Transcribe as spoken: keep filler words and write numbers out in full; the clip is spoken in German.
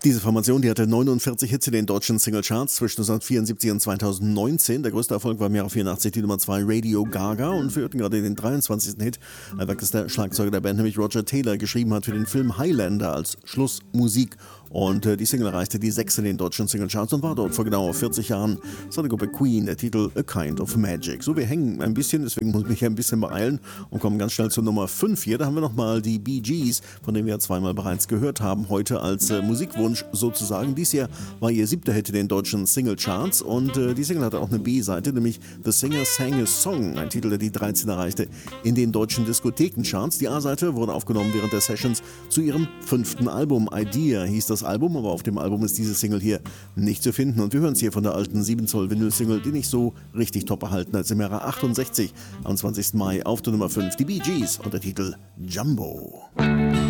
Diese Formation, die hatte neunundvierzig Hits in den deutschen Singlecharts zwischen neunzehnhundertvierundsiebzig und zweitausendneunzehn. Der größte Erfolg war im Jahre vierundachtzig die Nummer zwei Radio Gaga und führten gerade den dreiundzwanzigsten Hit, welches der Schlagzeuger der Band, nämlich Roger Taylor, geschrieben hat für den Film Highlander als Schlussmusik. Und äh, die Single erreichte die sechs in den deutschen Singlecharts und war dort vor genau vierzig Jahren. Das war die Gruppe Queen, der Titel A Kind of Magic. So, wir hängen ein bisschen, deswegen muss ich mich ein bisschen beeilen und kommen ganz schnell zur Nummer fünf hier. Da haben wir nochmal die Bee Gees, von denen wir ja zweimal bereits gehört haben, heute als äh, Musikwunsch sozusagen. Dies Jahr war ihr siebter Hit in den deutschen Singlecharts und äh, die Single hatte auch eine B-Seite, nämlich The Singer Sang a Song, ein Titel, der die dreizehn erreichte in den deutschen Diskothekencharts. Die A-Seite wurde aufgenommen während der Sessions zu ihrem fünften Album. Idea hieß das Album, aber auf dem Album ist diese Single hier nicht zu finden. Und wir hören es hier von der alten sieben Zoll Vinyl-Single, die nicht so richtig top erhalten als im Jahre achtundsechzig, am zwanzigsten Mai auf der Nummer fünf. Die Bee Gees und der Titel Jumbo.